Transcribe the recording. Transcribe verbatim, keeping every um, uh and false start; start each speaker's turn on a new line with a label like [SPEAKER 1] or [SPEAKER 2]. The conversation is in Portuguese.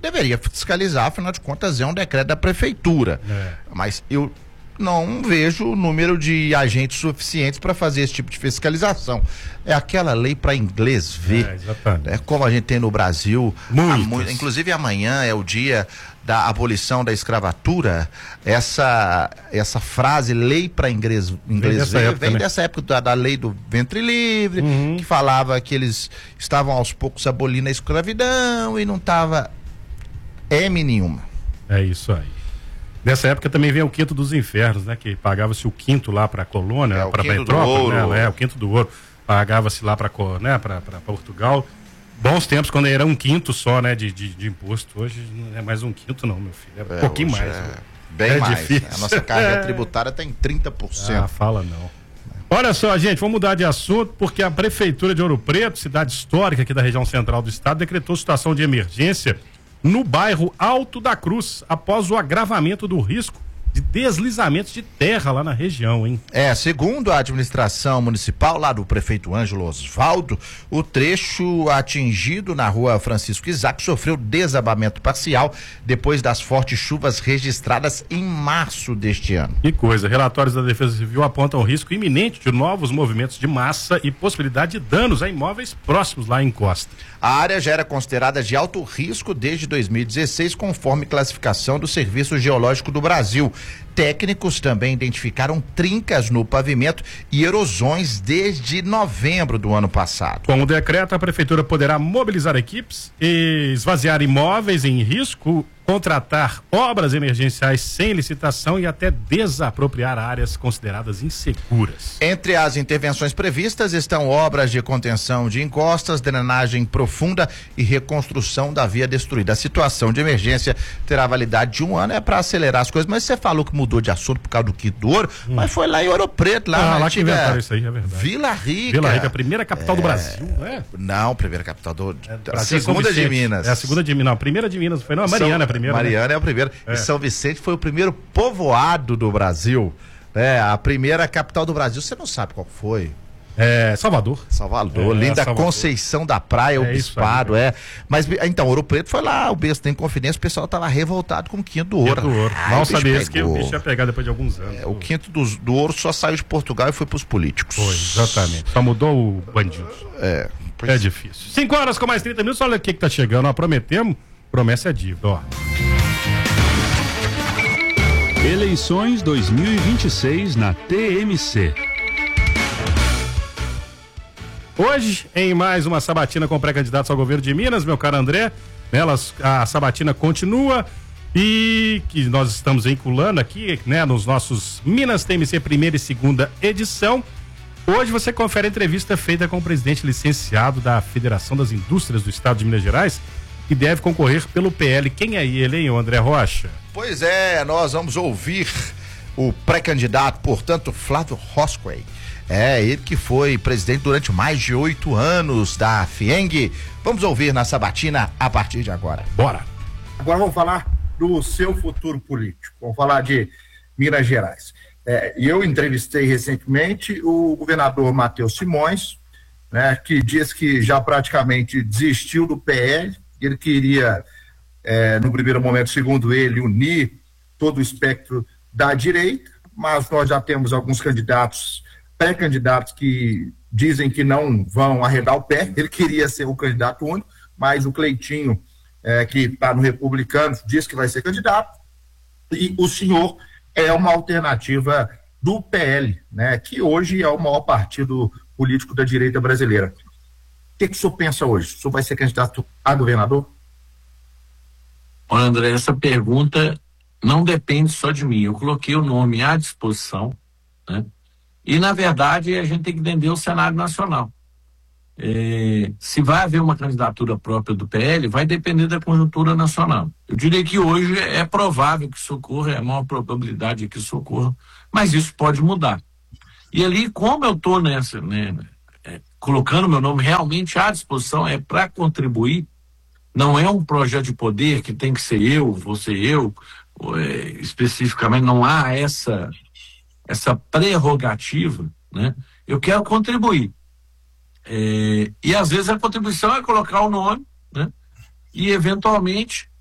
[SPEAKER 1] deveria fiscalizar, afinal de contas é um decreto da prefeitura. É. Mas eu não vejo o número de agentes suficientes para fazer esse tipo de fiscalização. É aquela lei para inglês ver, é, exatamente. É como a gente tem no Brasil. A, inclusive amanhã é o dia da abolição da escravatura. Essa essa frase lei para inglês, inglês vem, ver, época, vem né? dessa época da, da lei do ventre livre, uhum. que falava que eles estavam aos poucos abolindo a escravidão e não tava M nenhuma.
[SPEAKER 2] É isso aí. Nessa época também vem o quinto dos infernos, né? Que pagava-se o quinto lá para a colônia, é, para Petrópolis, né? É, o quinto do ouro. Pagava-se lá para né? para Portugal. Bons tempos quando era um quinto só, né? De, de, de imposto. Hoje não é mais um quinto não, meu filho. É um é, pouquinho mais. É né?
[SPEAKER 1] Bem é mais. Difícil. Né? A nossa carga tributária tem trinta por cento.
[SPEAKER 2] Ah, fala não. Olha só, gente, vamos mudar de assunto, porque a Prefeitura de Ouro Preto, cidade histórica aqui da região central do estado, decretou situação de emergência no bairro Alto da Cruz, após o agravamento do risco de deslizamentos de terra lá na região, hein?
[SPEAKER 1] É, segundo a administração municipal, lá do prefeito Ângelo Osvaldo, o trecho atingido na rua Francisco Isaac sofreu desabamento parcial depois das fortes chuvas registradas em março deste ano.
[SPEAKER 2] Que coisa, relatórios da Defesa Civil apontam o risco iminente de novos movimentos de massa e possibilidade de danos a imóveis próximos lá em Costa.
[SPEAKER 1] A área já era considerada de alto risco desde dois mil e dezesseis, conforme classificação do Serviço Geológico do Brasil. Técnicos também identificaram trincas no pavimento e erosões desde novembro do ano passado.
[SPEAKER 2] Com o decreto, a prefeitura poderá mobilizar equipes e esvaziar imóveis em risco, contratar obras emergenciais sem licitação e até desapropriar áreas consideradas inseguras.
[SPEAKER 1] Entre as intervenções previstas estão obras de contenção de encostas, drenagem profunda e reconstrução da via destruída. A situação de emergência terá validade de um ano, é para acelerar as coisas, mas você falou que mudou de assunto por causa do quinto do ouro, hum. mas foi lá em Ouro Preto, lá
[SPEAKER 2] ah,
[SPEAKER 1] na
[SPEAKER 2] lá que inventaram isso aí, é verdade.
[SPEAKER 1] Vila Rica.
[SPEAKER 2] Vila Rica, a primeira capital é... do Brasil, não é?
[SPEAKER 1] Não, primeira capital do...
[SPEAKER 2] É,
[SPEAKER 1] a segunda de Minas.
[SPEAKER 2] É a segunda de Minas, não, a primeira de Minas, foi não, a Mariana São... é a primeira.
[SPEAKER 1] Mariana né? é a primeira. É. E São Vicente foi o primeiro povoado do Brasil, né? A primeira capital do Brasil, você não sabe qual foi.
[SPEAKER 2] É, Salvador.
[SPEAKER 1] Salvador, é, linda Salvador. Conceição da Praia, é o Bispado, é. Mas, então, Ouro Preto foi lá, o berço tem confidência, o pessoal tava revoltado com o quinto do ouro.
[SPEAKER 2] Quinto do ouro. Mal sabia isso que o bicho ia pegar depois de alguns anos.
[SPEAKER 1] É, o quinto do, do ouro só saiu de Portugal e foi pros políticos.
[SPEAKER 2] Foi, exatamente. Só mudou o bandido.
[SPEAKER 1] É.
[SPEAKER 2] É difícil. cinco horas com mais trinta minutos, olha o que que tá chegando, ó, prometemos, promessa é dívida, ó.
[SPEAKER 3] Eleições dois mil e vinte e seis na T M C.
[SPEAKER 2] Hoje, em mais uma sabatina com pré-candidatos ao governo de Minas, meu caro André, nelas, a sabatina continua e que nós estamos vinculando aqui, né, nos nossos Minas T M C primeira e segunda edição. Hoje você confere a entrevista feita com o presidente licenciado da Federação das Indústrias do Estado de Minas Gerais, que deve concorrer pelo P L. Quem é ele, hein, o André Rocha?
[SPEAKER 1] Pois é, nós vamos ouvir o pré-candidato, portanto, Flávio Rosquay. É, ele que foi presidente durante mais de oito anos da FIENG. Vamos ouvir na sabatina a partir de agora.
[SPEAKER 2] Bora!
[SPEAKER 4] Agora vamos falar do seu futuro político. Vamos falar de Minas Gerais. É, eu entrevistei recentemente o governador Matheus Simões, né, que diz que já praticamente desistiu do P L. Ele queria, é, no primeiro momento, segundo ele, unir todo o espectro da direita, mas nós já temos alguns candidatos, pré-candidatos, que dizem que não vão arredar o pé. Ele queria ser o candidato único, mas o Cleitinho, é, que está no Republicano, diz que vai ser candidato, e o senhor é uma alternativa do P L, né, que hoje é o maior partido político da direita brasileira. O que, que o senhor pensa hoje? O senhor vai ser candidato a governador?
[SPEAKER 5] Olha, André, essa pergunta não depende só de mim. Eu coloquei o nome à disposição, né? E, na verdade, a gente tem que entender o cenário nacional. É, se vai haver uma candidatura própria do P L, vai depender da conjuntura nacional. Eu diria que hoje é provável que isso ocorra, é a maior probabilidade que isso ocorra, mas isso pode mudar. E ali, como eu estou nessa, né, é, colocando meu nome realmente à disposição, é para contribuir, não é um projeto de poder que tem que ser eu, você eu, é, especificamente, não há essa, essa prerrogativa, né? Eu quero contribuir. É, e às vezes a contribuição é colocar o nome, né? E eventualmente